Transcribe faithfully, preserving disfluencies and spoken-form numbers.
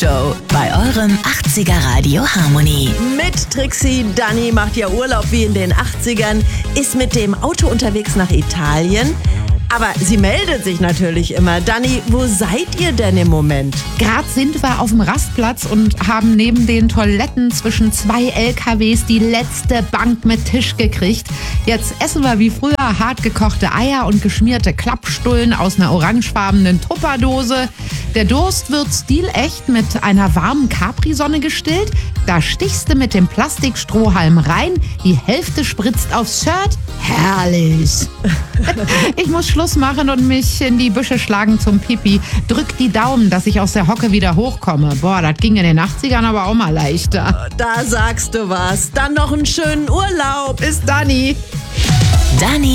Show bei eurem achtziger Radio Harmony. Mit Trixie. Dani macht ja Urlaub wie in den achtzigern, ist mit dem Auto unterwegs nach Italien. Aber sie meldet sich natürlich immer. Dani, wo seid ihr denn im Moment? Gerade sind wir auf dem Rastplatz und haben neben den Toiletten zwischen zwei L K Ws die letzte Bank mit Tisch gekriegt. Jetzt essen wir wie früher hart gekochte Eier und geschmierte Klappstullen aus einer orangefarbenen Tupperdose. Der Durst wird stilecht mit einer warmen Capri-Sonne gestillt. Da stichst du mit dem Plastikstrohhalm rein, die Hälfte spritzt aufs Shirt. Herrlich! Ich muss Schluss machen und mich in die Büsche schlagen zum Pipi. Drück die Daumen, dass ich aus der Hocke wieder hochkomme. Boah, das ging in den achtzigern aber auch mal leichter. Da sagst du was. Dann noch einen schönen Urlaub. Bis Dani! Dani